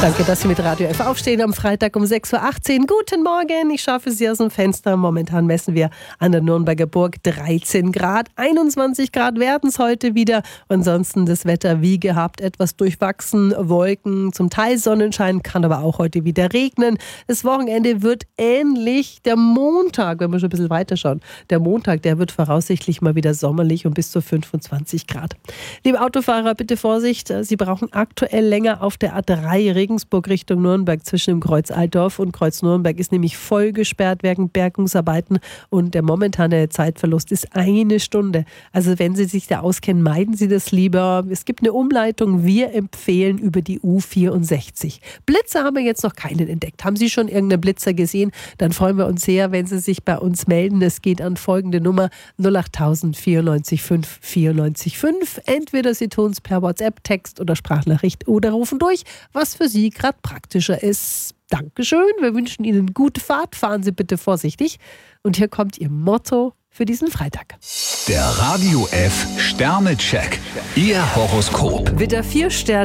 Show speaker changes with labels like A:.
A: Danke, dass Sie mit Radio F aufstehen am Freitag um 6.18 Uhr. Guten Morgen, ich schaue für Sie aus dem Fenster. Momentan messen wir an der Nürnberger Burg 13 Grad. 21 Grad werden es heute wieder. Ansonsten das Wetter wie gehabt, etwas durchwachsen, Wolken, zum Teil Sonnenschein, kann aber auch heute wieder regnen. Das Wochenende wird ähnlich. Der Montag, wenn wir schon ein bisschen weiter schauen, der Montag, der wird voraussichtlich mal wieder sommerlich und bis zu 25 Grad. Liebe Autofahrer, bitte Vorsicht, Sie brauchen aktuell länger auf der A3 Regensburg Richtung Nürnberg. Zwischen dem Kreuz Altdorf und Kreuz Nürnberg ist nämlich voll gesperrt wegen Bergungsarbeiten und der momentane Zeitverlust ist 1 Stunde. Also wenn Sie sich da auskennen, meiden Sie das lieber. Es gibt eine Umleitung, wir empfehlen über die U64. Blitzer haben wir jetzt noch keinen entdeckt. Haben Sie schon irgendeinen Blitzer gesehen? Dann freuen wir uns sehr, wenn Sie sich bei uns melden. Es geht an folgende Nummer 08000 94 5 94 5. Entweder Sie tun es per WhatsApp, Text oder Sprachnachricht oder rufen durch, was für Sie gerade praktischer ist. Dankeschön, wir wünschen Ihnen gute Fahrt. Fahren Sie bitte vorsichtig. Und hier kommt Ihr Motto für diesen Freitag.
B: Der Radio F Sternecheck. Ihr Horoskop.
A: Widder 4 Sterne.